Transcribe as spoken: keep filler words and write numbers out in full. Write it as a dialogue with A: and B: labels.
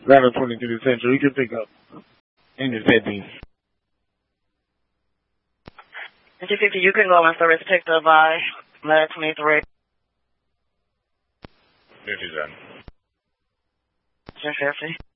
A: eleven twenty-two to Central. You can pick up engine fifteen.
B: Engine fifty, you can go, Mister Risk Detective by eleven twenty-three.
C: fifty-seven.
B: Engine fifty.